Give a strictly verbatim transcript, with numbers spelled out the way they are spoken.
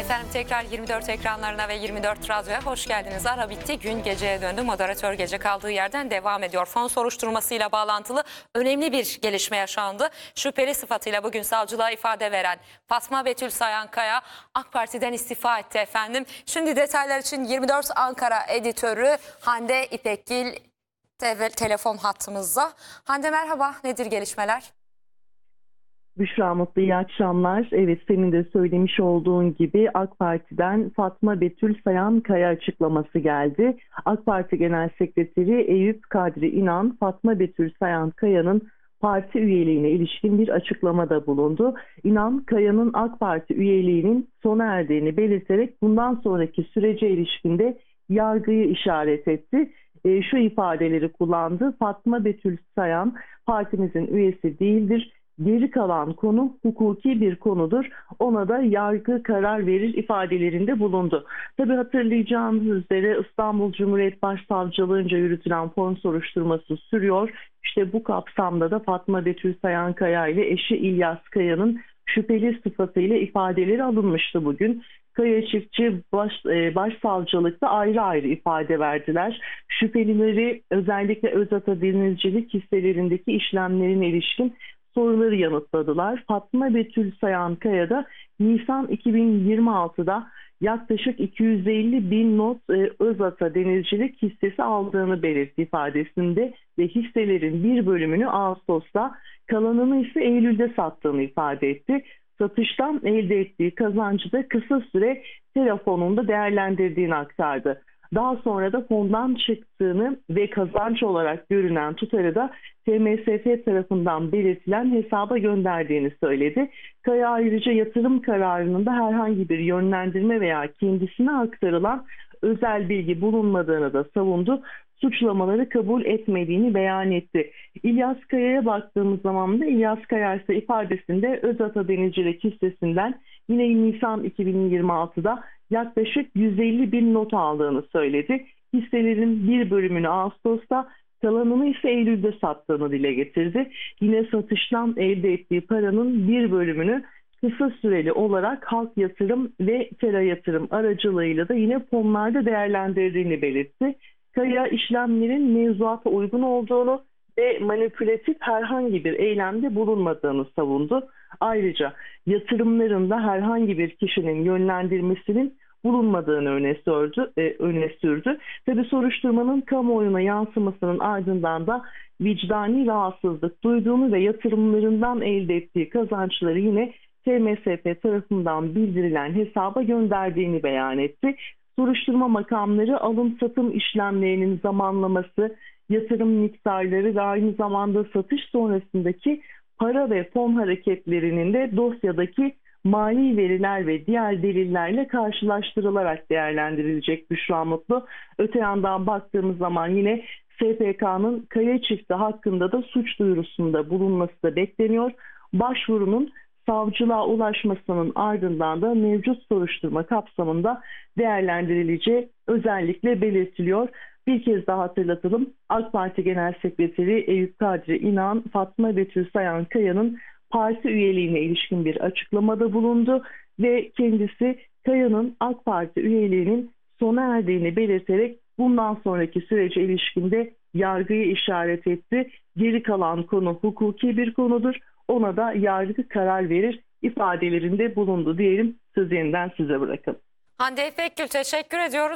Efendim tekrar yirmi dört ekranlarına ve yirmi dört radyoya hoş geldiniz. Ara bitti, gün geceye döndü. Moderatör gece kaldığı yerden devam ediyor. Fon soruşturmasıyla bağlantılı önemli bir gelişme yaşandı. Şüpheli sıfatıyla bugün savcılığa ifade veren Fatma Betül Sayankaya AK Parti'den istifa etti efendim. Şimdi detaylar için yirmi dört Ankara editörü Hande İpekgil te- telefon hattımızda. Hande merhaba, nedir gelişmeler? Büşra Mutlu, iyi akşamlar. Evet, senin de söylemiş olduğun gibi AK Parti'den Fatma Betül Sayankaya açıklaması geldi. AK Parti Genel Sekreteri Eyüp Kadri İnan, Fatma Betül Sayankaya'nın parti üyeliğine ilişkin bir açıklamada bulundu. İnan, Kaya'nın AK Parti üyeliğinin sona erdiğini belirterek bundan sonraki sürece ilişkinde yargıyı işaret etti. E, şu ifadeleri kullandı: Fatma Betül Sayan partimizin üyesi değildir. Geri kalan konu hukuki bir konudur. Ona da yargı karar verir ifadelerinde bulundu. Tabii hatırlayacağınız üzere İstanbul Cumhuriyet Başsavcılığınca yürütülen fon soruşturması sürüyor. İşte bu kapsamda da Fatma Betül Sayankaya ile eşi İlyas Kaya'nın şüpheli sıfatıyla ifadeleri alınmıştı bugün. Kaya çiftçi baş, e, başsavcılıkta ayrı ayrı ifade verdiler. Şüphelileri özellikle Özata Denizcilik hisselerindeki işlemlerine ilişkin soruları yanıtladılar. Fatma Betül Sayankaya da Nisan iki bin yirmi altıda yaklaşık iki yüz elli bin not e, Özata Denizcilik hissesi aldığını belirtti ifadesinde ve hisselerin bir bölümünü Ağustos'ta, kalanını ise Eylül'de sattığını ifade etti. Satıştan elde ettiği kazancı da kısa süre telefonunda değerlendirdiğini aktardı. Daha sonra da fondan çıktığını ve kazanç olarak görünen tutarı da T M S F tarafından belirtilen hesaba gönderdiğini söyledi. Kaya ayrıca yatırım kararının da herhangi bir yönlendirme veya kendisine aktarılan özel bilgi bulunmadığını da savundu. Suçlamaları kabul etmediğini beyan etti. İlyas Kaya'ya baktığımız zaman da İlyas Kaya ise ifadesinde Özata Denizcilik hissesinden yine Nisan iki bin yirmi altıda yaklaşık yüz elli bin not aldığını söyledi. Hisselerin bir bölümünü Ağustos'ta, kalanını ise Eylül'de sattığını dile getirdi. Yine satıştan elde ettiği paranın bir bölümünü kısa süreli olarak halk yatırım ve tera yatırım aracılığıyla da yine fonlarda değerlendirdiğini belirtti. Kaya işlemlerin mevzuata uygun olduğunu ve manipülatif herhangi bir eylemde bulunmadığını savundu. Ayrıca yatırımlarında herhangi bir kişinin yönlendirmesinin bulunmadığını öne sürdü. E, öne sürdü. Tabii soruşturmanın kamuoyuna yansımasının ardından da vicdani rahatsızlık duyduğunu ve yatırımlarından elde ettiği kazançları yine T M S F tarafından bildirilen hesaba gönderdiğini beyan etti. Soruşturma makamları alım satım işlemlerinin zamanlaması, yatırım miktarları ve aynı zamanda satış sonrasındaki para ve fon hareketlerinin de dosyadaki mali veriler ve diğer delillerle karşılaştırılarak değerlendirilecek Büşra Mutlu. Öte yandan baktığımız zaman yine S P K'nın Kaya çifti hakkında da suç duyurusunda bulunması da bekleniyor. Başvurunun savcılığa ulaşmasının ardından da mevcut soruşturma kapsamında değerlendirileceği özellikle belirtiliyor. Bir kez daha hatırlatalım. AK Parti Genel Sekreteri Eyüp Kadri İnan, Fatma Betül Sayankaya'nın parti üyeliğine ilişkin bir açıklamada bulundu ve kendisi Kaya'nın AK Parti üyeliğinin sona erdiğini belirterek bundan sonraki sürece ilişkinde yargıyı işaret etti. Geri kalan konu hukuki bir konudur. Ona da yargı karar verir ifadelerinde bulundu diyelim. Söz yeniden size bırakalım. Hande İpekgil, teşekkür ediyoruz.